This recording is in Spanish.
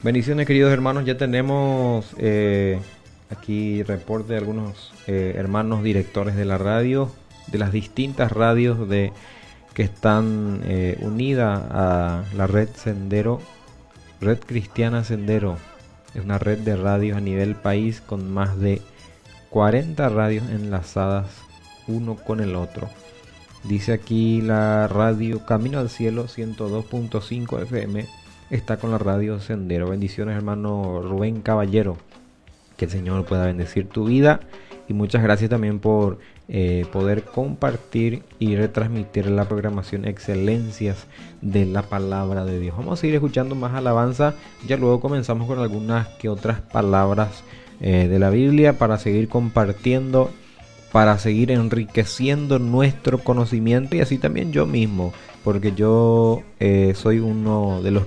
Bendiciones, queridos hermanos. Ya tenemos aquí reporte de algunos hermanos directores de la radio, de las distintas radios que están unidas a la red Sendero, Red Cristiana Sendero. Es una red de radios a nivel país con más de 40 radios enlazadas uno con el otro. Dice aquí la radio Camino al Cielo 102.5 FM está con la radio Sendero. Bendiciones, hermano Rubén Caballero. Que el Señor pueda bendecir tu vida. Y muchas gracias también por poder compartir y retransmitir la programación Excelencias de la Palabra de Dios. Vamos a seguir escuchando más alabanza. Ya luego comenzamos con algunas que otras palabras de la Biblia para seguir compartiendo, para seguir enriqueciendo nuestro conocimiento y así también yo mismo, porque yo soy uno de los